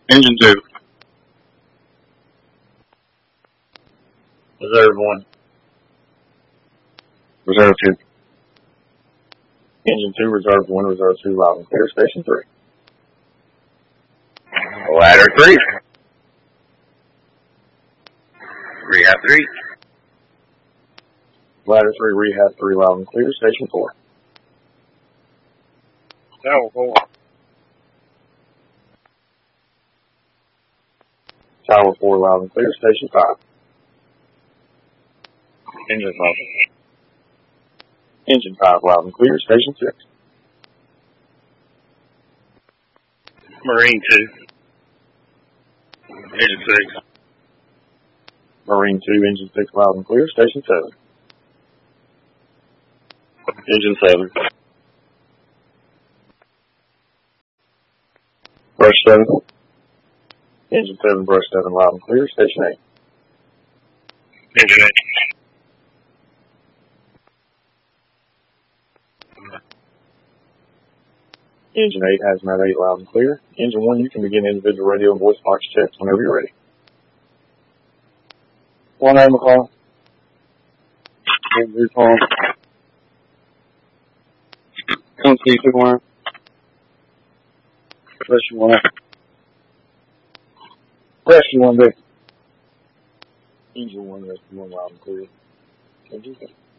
Engine 2. Reserve 1. Reserve 2. Engine 2, Reserve 1, Reserve 2, loud and clear, Station 3. Ladder 3. Rehab 3. Ladder 3, Rehab 3, loud and clear, Station 4. Tower 4. Tower 4, loud and clear, Station 5. Engine 5. Engine 5, loud and clear, Station 6. Marine 2. Engine 6. Marine 2, Engine 6, loud and clear, Station 7. Engine 7. Brush 7. Engine 7, Brush 7, loud and clear, Station 8. Engine 8. Engine 8, Hazmat 8, loud and clear. Engine 1, you can begin individual radio and voice box checks whenever you're ready. 1A McCall. Engine 4. 1C 2-1. Question 1A. Question 1B. Engine 1, Rescue 1, loud and clear. Engine 2.